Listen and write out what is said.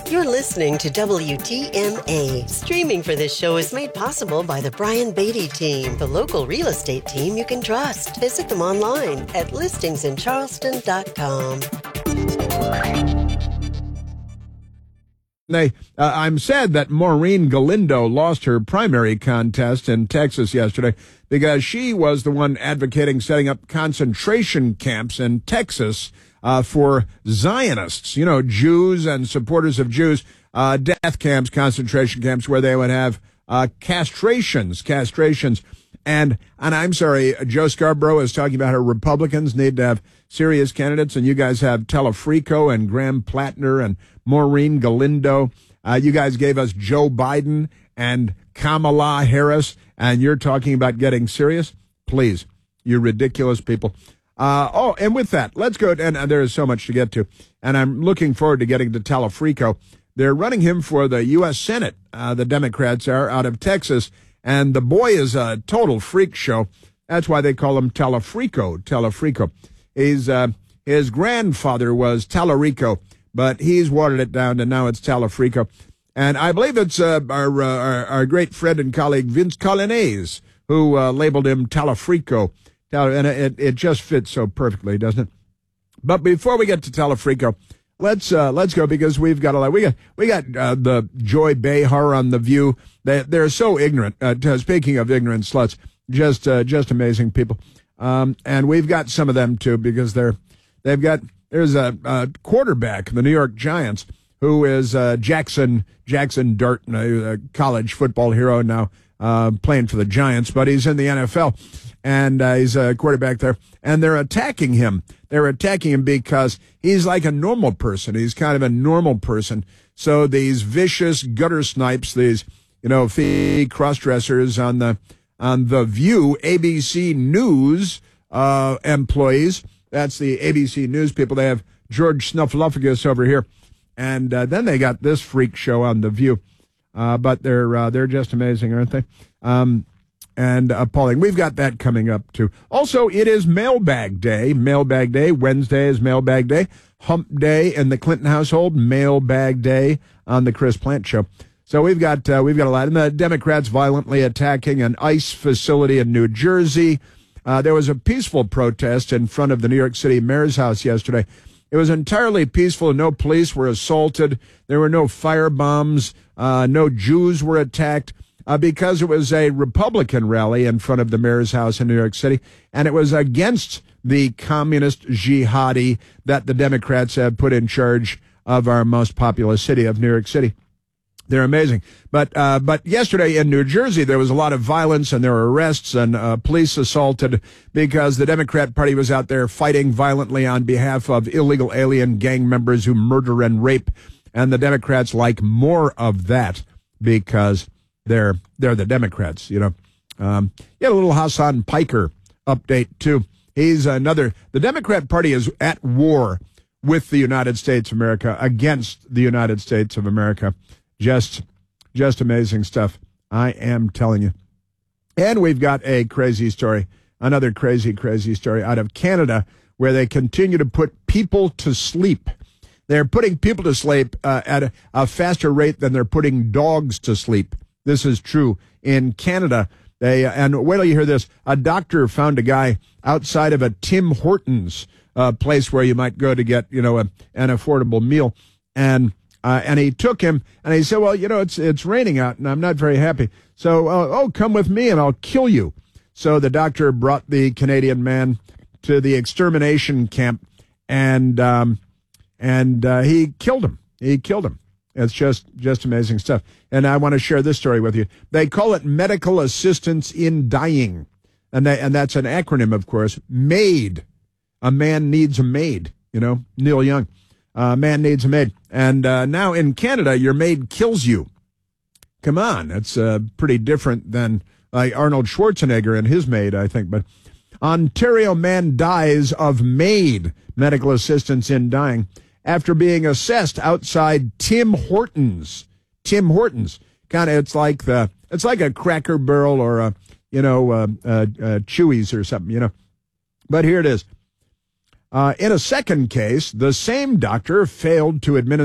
You're listening to WTMA. Streaming for this show is made possible by the Brian Beatty team, the local real estate team you can trust. Visit them online at listingsincharleston.com. I'm sad that Maureen Galindo lost her primary contest in Texas yesterday because she was the one advocating setting up concentration camps in Texas for Zionists, Jews and supporters of Jews, death camps, concentration camps where they would have castrations. And I'm sorry, Joe Scarborough is talking about how Republicans need to have serious candidates, and you guys have Telefrico and Graham Plattner and Maureen Galindo. You guys gave us Joe Biden and Kamala Harris, and you're talking about getting serious? Please, you ridiculous people. And with that, let's go. And there is so much to get to. And I'm looking forward to getting to Telefrico. They're running him for the U.S. Senate. The Democrats are out of Texas. And the boy is a total freak show. That's why they call him Telefrico. His grandfather was Tallarico, but he's watered it down, and now it's Telefrico. And I believe it's our great friend and colleague Vince Colinese who labeled him Telefrico. And it just fits so perfectly, doesn't it? But before we get to Telefrico, let's go because we've got a lot. We got the Joy Behar on The View. They're so ignorant. Speaking of ignorant sluts, just amazing people. And we've got some of them too because there's a quarterback, the New York Giants, who is Jackson Dart, a college football hero now, playing for the Giants, but he's in the NFL. And he's a quarterback there. And they're attacking him. They're attacking him because he's like a normal person. He's kind of a normal person. So these vicious gutter snipes, these, cross-dressers on the View, ABC News employees, that's the ABC News people. They have George Snuffleupagus over here. And then they got this freak show on The View. But they're just amazing, aren't they? And appalling. We've got that coming up, too. Also, it is Mailbag Day. Mailbag Day. Wednesday is Mailbag Day. Hump Day in the Clinton household. Mailbag Day on the Chris Plant Show. So we've got a lot. And the Democrats violently attacking an ICE facility in New Jersey. There was a peaceful protest in front of the New York City mayor's house yesterday. It was entirely peaceful. No police were assaulted. There were no firebombs. No Jews were attacked. Because it was a Republican rally in front of the mayor's house in New York City, and it was against the communist jihadi that the Democrats have put in charge of our most populous city of New York City. They're amazing. But yesterday in New Jersey, there was a lot of violence, and there were arrests and police assaulted because the Democrat Party was out there fighting violently on behalf of illegal alien gang members who murder and rape, and the Democrats like more of that because they're the Democrats, You had a little Hassan Piker update, too. The Democrat Party is at war with the United States of America, against the United States of America. Just amazing stuff. I am telling you. And we've got a crazy story, another crazy story out of Canada, where they continue to put people to sleep. They're putting people to sleep at a faster rate than they're putting dogs to sleep. This is true in Canada. And wait till you hear this. A doctor found a guy outside of a Tim Hortons place where you might go to get, an affordable meal. And he took him and he said, well, it's raining out and I'm not very happy. So, come with me and I'll kill you. So the doctor brought the Canadian man to the extermination camp and he killed him. It's just amazing stuff. And I want to share this story with you. They call it medical assistance in dying. And that's an acronym, of course. MAID. A man needs a maid, Neil Young. A man needs a maid. And now in Canada, your maid kills you. Come on. It's pretty different than Arnold Schwarzenegger and his maid, I think. But Ontario man dies of MAID, medical assistance in dying, after being assessed outside Tim Hortons. Tim Hortons, it's like a Cracker Barrel or a Chewy's or something, But here it is. In a second case, the same doctor failed to administer